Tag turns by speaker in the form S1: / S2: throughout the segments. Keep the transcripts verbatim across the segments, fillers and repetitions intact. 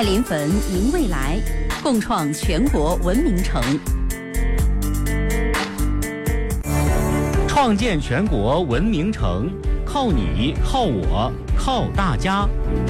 S1: 爱临汾迎未来，共创全国文明城，
S2: 创建全国文明城，靠你，靠我，靠大家。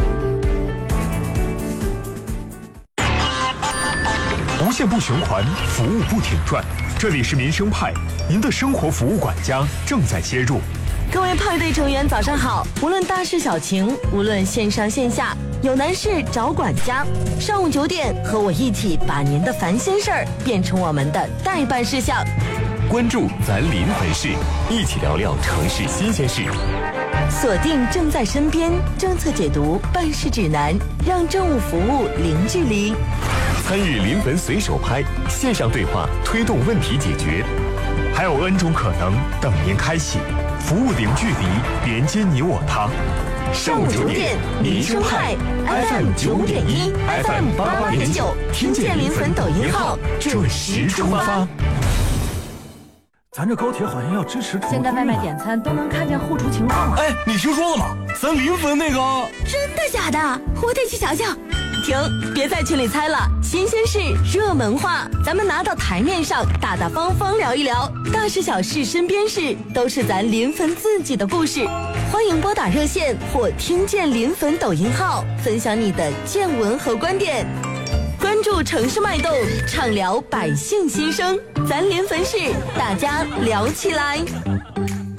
S3: 无限不循环，服务不停转。这里是民生派，您的生活服务管家正在接入。
S4: 各位派对成员早上好，无论大事小情，无论线上线下，有难事找管家。上午九点，和我一起把您的烦心事儿变成我们的待办事项。
S5: 关注咱临汾市，一起聊聊城市新鲜事。
S4: 锁定正在身边政策解读办事指南，让政务服务零距离。
S5: 参与临汾随手拍线上对话，推动问题解决。
S3: 还有 N 种可能等您开启，服务零距离，连接你我他。
S4: 上午九点，民生派 F M 九五点一 ，F M 八八点九，听见临汾抖音号准时出发。
S6: 咱这高铁好像要支持。
S7: 现在外卖点餐都能看见后厨情况了。
S6: 哎，你听说了吗？咱临汾那个……
S4: 真的假的？我得去瞧瞧。停，别在群里猜了，新鲜事、热门话，咱们拿到台面上，大大方方聊一聊，大事小事、身边事，都是咱临汾自己的故事。欢迎拨打热线或听见临汾抖音号，分享你的见闻和观点。关注城市脉动，畅聊百姓心声，咱临汾市，大家聊起来。